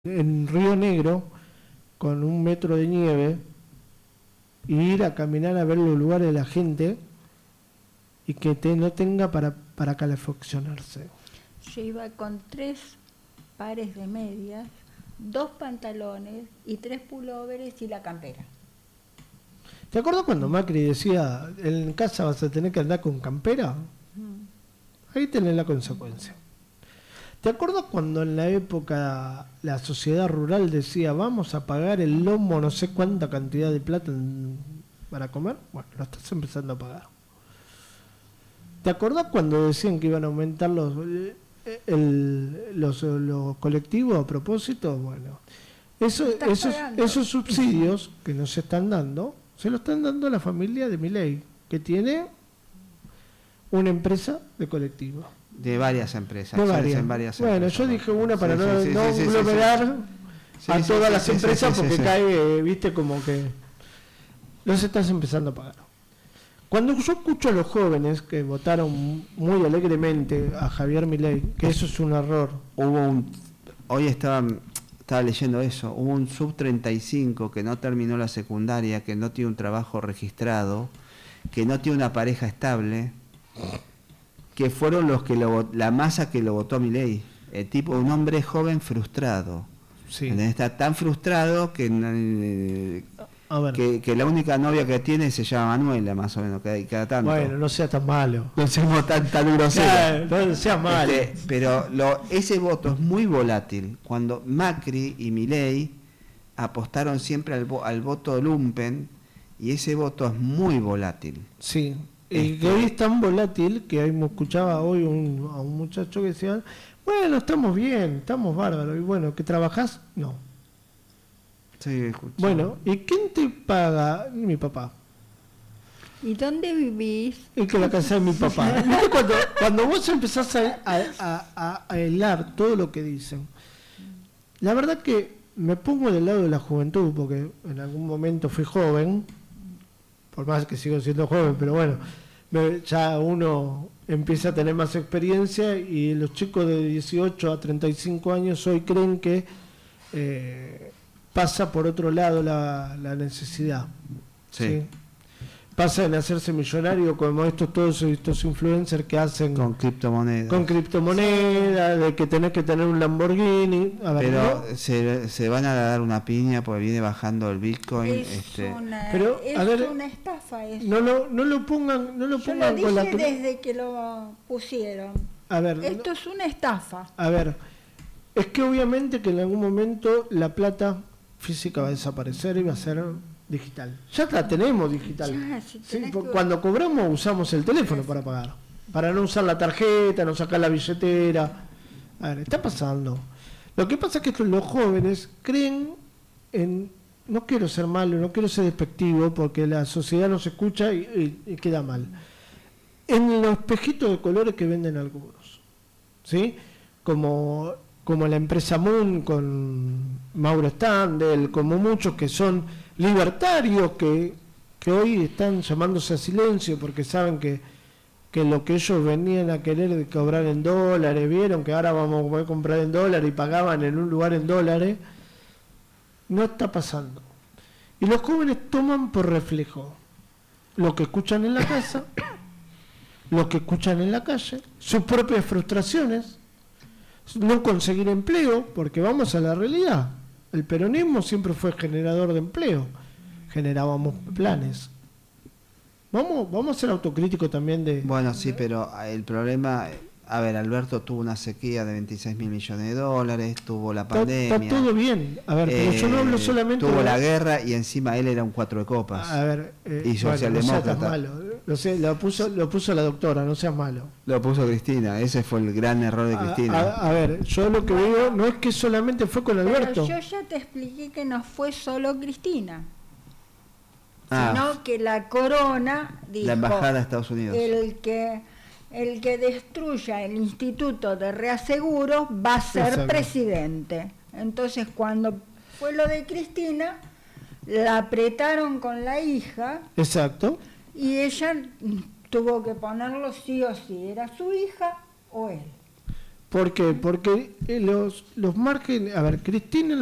en Río Negro con 1 metro de nieve y ir a caminar a ver los lugares de la gente y que no tenga para calefaccionarse. Yo iba con 3 pares de medias, 2 pantalones y 3 pulóveres y la campera. ¿Te acuerdas cuando Macri decía, en casa vas a tener que andar con campera? Ahí tenés la consecuencia. ¿Te acuerdas cuando en la época la sociedad rural decía, vamos a pagar el lomo no sé cuánta cantidad de plata para comer? Bueno, lo estás empezando a pagar. ¿Te acordás cuando decían que iban a aumentar los colectivos a propósito? Bueno, esos subsidios que nos están dando, se lo están dando a la familia de Milei, que tiene una empresa de colectivos. De varias empresas. De varias. Bueno, yo dije una para no aglomerar a todas las empresas porque cae, viste, como que los estás empezando a pagar. Cuando yo escucho a los jóvenes que votaron muy alegremente a Javier Milei, que eso es un error. Hoy estaba leyendo eso, hubo un sub-35 que no terminó la secundaria, que no tiene un trabajo registrado, que no tiene una pareja estable, que fueron los que la masa que lo votó a Milei. El tipo, un hombre joven frustrado. Sí. Está tan frustrado que la única novia que tiene se llama Manuela, más o menos, cada tanto. Bueno, no sea tan malo. No seamos tan groseros. Claro, no sea malo. Pero ese voto es muy volátil. Cuando Macri y Milei apostaron siempre al voto lumpen, y ese voto es muy volátil. Sí. Y que hoy es tan volátil que me escuchaba hoy a un muchacho que decía, bueno, estamos bien, estamos bárbaros, y bueno, ¿que trabajás? No. Sí, escuché. Bueno, ¿y quién te paga? Mi papá. ¿Y dónde vivís? Es que la casa de mi papá. ¿Viste cuando vos empezás a helar todo lo que dicen? La verdad que me pongo del lado de la juventud, porque en algún momento fui joven, por más que sigo siendo joven, pero bueno, ya uno empieza a tener más experiencia y los chicos de 18 a 35 años hoy creen que pasa por otro lado la necesidad. Sí. Pasa en hacerse millonario como todos estos influencers que hacen con criptomonedas. Con criptomonedas, de que tenés que tener un Lamborghini. A ver, pero ¿no? se van a dar una piña porque viene bajando el Bitcoin. Es una estafa eso. No lo pongan, Yo lo dije desde que lo pusieron. A ver, esto es una estafa. A ver, es que obviamente que en algún momento la plata física va a desaparecer y va a ser digital. Ya la tenemos digital. Cuando cobramos usamos el teléfono para pagar. Para no usar la tarjeta, no sacar la billetera. A ver, está pasando. Lo que pasa es que los jóvenes creen en... No quiero ser malo, no quiero ser despectivo, porque la sociedad nos escucha y queda mal. En los espejitos de colores que venden algunos. ¿Sí? Como la empresa Moon con Mauro Standel, como muchos que son libertarios que hoy están llamándose a silencio porque saben que lo que ellos venían a querer de cobrar en dólares, vieron que ahora vamos a poder comprar en dólares y pagaban en un lugar en dólares, no está pasando. Y los jóvenes toman por reflejo lo que escuchan en la casa, lo que escuchan en la calle, sus propias frustraciones, no conseguir empleo, porque vamos a la realidad. El peronismo siempre fue generador de empleo. Generábamos planes. Vamos a ser autocríticos también de... Bueno, sí, pero el problema... A ver, Alberto tuvo una sequía de 26.000 millones de dólares, tuvo la pandemia... Está todo bien. A ver, pero yo no hablo solamente... Tuvo la guerra y encima él era un 4 de copas. A ver... y socialdemócrata. No malo. Lo puso la doctora, no seas malo. Lo puso Cristina, ese fue el gran error de Cristina. A ver, yo lo que digo no es que solamente fue con Alberto. Pero yo ya te expliqué que no fue solo Cristina, sino que la corona dijo... La embajada de Estados Unidos. El que destruya el Instituto de Reaseguros va a ser presidente. Entonces, cuando fue lo de Cristina, la apretaron con la hija. Exacto. Y ella tuvo que ponerlo sí o sí, era su hija o él. ¿Por qué? Porque los márgenes, a ver, Cristina